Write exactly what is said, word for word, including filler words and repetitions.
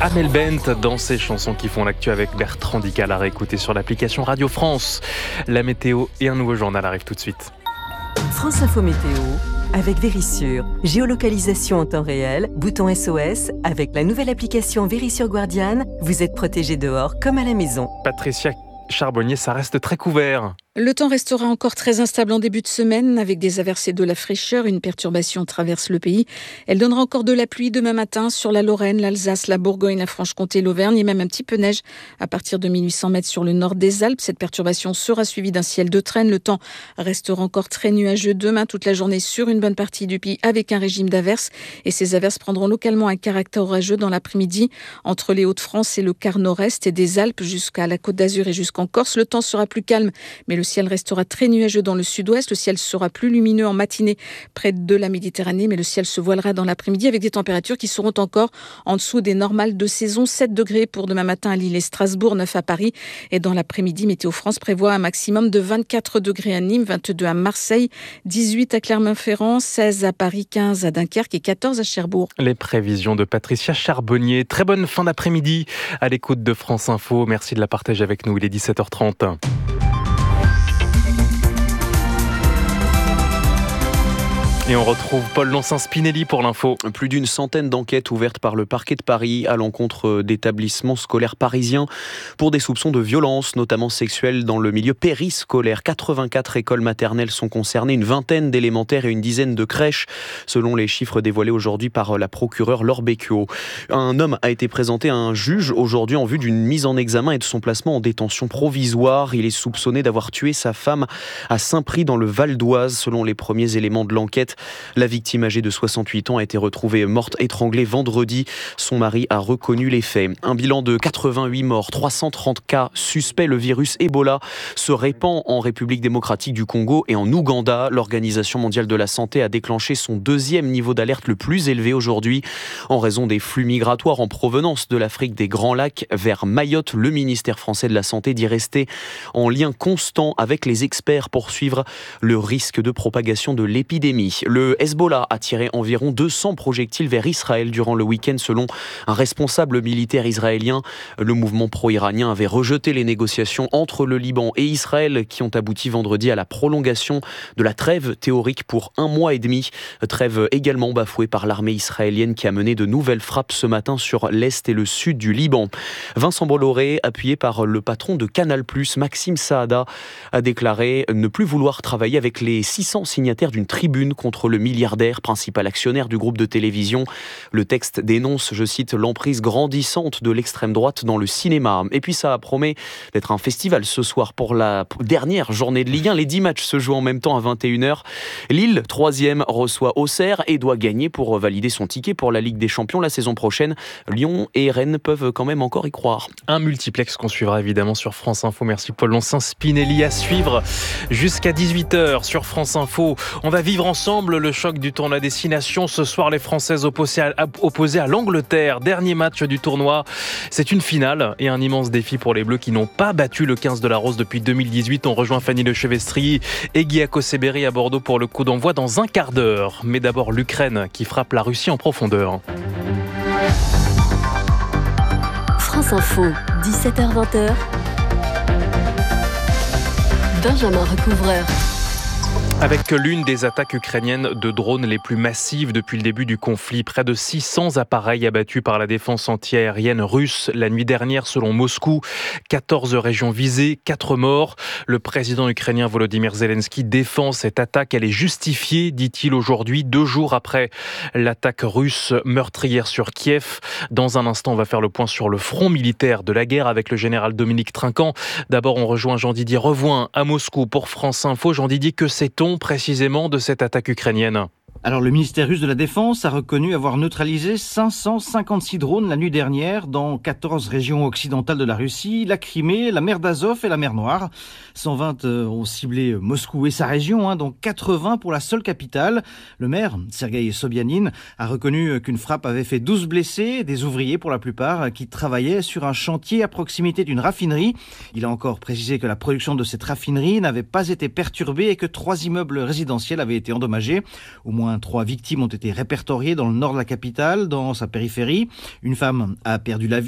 Amel Bent dans ses chansons qui font l'actu avec Bertrand Dical à réécouter sur l'application Radio France. La météo et un nouveau journal arrivent tout de suite. France Info Météo avec Vérissure. Géolocalisation en temps réel, bouton S O S. Avec la nouvelle application Vérissure Guardian, vous êtes protégé dehors comme à la maison. Patricia Charbonnier, ça reste très couvert. Le temps restera encore très instable en début de semaine avec des averses et de la fraîcheur. Une perturbation traverse le pays. Elle donnera encore de la pluie demain matin sur la Lorraine, l'Alsace, la Bourgogne, la Franche-Comté, l'Auvergne et même un petit peu neige à partir de mille huit cents mètres sur le nord des Alpes. Cette perturbation sera suivie d'un ciel de traîne. Le temps restera encore très nuageux demain toute la journée sur une bonne partie du pays avec un régime d'averses. Et ces averses prendront localement un caractère orageux dans l'après-midi entre les Hauts-de-France et le quart nord-est et des Alpes jusqu'à la Côte d'Azur et jusqu'en Corse. Le temps sera plus calme, mais le Le ciel restera très nuageux dans le sud-ouest. Le ciel sera plus lumineux en matinée près de la Méditerranée, mais le ciel se voilera dans l'après-midi avec des températures qui seront encore en dessous des normales de saison. sept degrés pour demain matin à Lille et Strasbourg, neuf à Paris. Et dans l'après-midi, Météo France prévoit un maximum de vingt-quatre degrés à Nîmes, vingt-deux à Marseille, dix-huit à Clermont-Ferrand, seize à Paris, quinze à Dunkerque et quatorze à Cherbourg. Les prévisions de Patricia Charbonnier. Très bonne fin d'après-midi à l'écoute de France Info. Merci de la partager avec nous. Il est dix-sept heures trente. Et on retrouve Paul Lonsin-Spinelli pour l'info. Plus d'une centaine d'enquêtes ouvertes par le parquet de Paris à l'encontre d'établissements scolaires parisiens pour des soupçons de violence, notamment sexuelles, dans le milieu périscolaire. quatre-vingt-quatre écoles maternelles sont concernées, une vingtaine d'élémentaires et une dizaine de crèches, selon les chiffres dévoilés aujourd'hui par la procureure Laure Becchio. Un homme a été présenté à un juge aujourd'hui en vue d'une mise en examen et de son placement en détention provisoire. Il est soupçonné d'avoir tué sa femme à Saint-Prix dans le Val d'Oise, selon les premiers éléments de l'enquête. La victime âgée de soixante-huit ans a été retrouvée morte étranglée vendredi. Son mari a reconnu les faits. Un bilan de quatre-vingt-huit morts, trois cent trente cas suspects. Le virus Ebola se répand en République démocratique du Congo et en Ouganda. L'Organisation mondiale de la santé a déclenché son deuxième niveau d'alerte le plus élevé aujourd'hui en raison des flux migratoires en provenance de l'Afrique des Grands Lacs vers Mayotte. Le ministère français de la Santé dit rester en lien constant avec les experts pour suivre le risque de propagation de l'épidémie. Le Hezbollah a tiré environ deux cents projectiles vers Israël durant le week-end selon un responsable militaire israélien. Le mouvement pro-iranien avait rejeté les négociations entre le Liban et Israël qui ont abouti vendredi à la prolongation de la trêve théorique pour un mois et demi. Trêve également bafouée par l'armée israélienne qui a mené de nouvelles frappes ce matin sur l'est et le sud du Liban. Vincent Bolloré, appuyé par le patron de Canal+, Maxime Saada, a déclaré ne plus vouloir travailler avec les six cents signataires d'une tribune contre le milliardaire, principal actionnaire du groupe de télévision. Le texte dénonce, je cite, l'emprise grandissante de l'extrême droite dans le cinéma. Et puis ça promet d'être un festival ce soir pour la dernière journée de Ligue un. Les dix matchs se jouent en même temps à vingt et une heures. Lille, troisième, reçoit Auxerre et doit gagner pour valider son ticket pour la Ligue des Champions la saison prochaine. Lyon et Rennes peuvent quand même encore y croire. Un multiplex qu'on suivra évidemment sur France Info. Merci Paul Lonsin-Spinelli. À suivre jusqu'à dix-huit heures sur France Info. On va vivre ensemble le choc du tournoi Destination. Ce soir, les Françaises opposées à, opposées à l'Angleterre. Dernier match du tournoi. C'est une finale et un immense défi pour les Bleus qui n'ont pas battu le quinze de la Rose depuis deux mille dix-huit. On rejoint Fanny Lechevestri et Guy Akoseberi à Bordeaux pour le coup d'envoi dans un quart d'heure. Mais d'abord, l'Ukraine qui frappe la Russie en profondeur. France Info, dix-sept heures vingt. Benjamin Recouvreur. Avec l'une des attaques ukrainiennes de drones les plus massives depuis le début du conflit, près de six cents appareils abattus par la défense antiaérienne russe la nuit dernière selon Moscou. quatorze régions visées, quatre morts. Le président ukrainien Volodymyr Zelensky défend cette attaque. Elle est justifiée, dit-il aujourd'hui, deux jours après l'attaque russe meurtrière sur Kiev. Dans un instant, on va faire le point sur le front militaire de la guerre avec le général Dominique Trinquant. D'abord, on rejoint Jean-Didier Revoin à Moscou pour France Info. Jean-Didier, que sait-on précisément de cette attaque ukrainienne ? Alors le ministère russe de la Défense a reconnu avoir neutralisé cinq cent cinquante-six drones la nuit dernière dans quatorze régions occidentales de la Russie, la Crimée, la mer d'Azov et la mer Noire. cent vingt ont ciblé Moscou et sa région, hein, dont quatre-vingts pour la seule capitale. Le maire, Sergueï Sobyanin, a reconnu qu'une frappe avait fait douze blessés, des ouvriers pour la plupart, qui travaillaient sur un chantier à proximité d'une raffinerie. Il a encore précisé que la production de cette raffinerie n'avait pas été perturbée et que trois immeubles résidentiels avaient été endommagés. Au moins moins trois victimes ont été répertoriées dans le nord de la capitale, dans sa périphérie. Une femme a perdu la vie.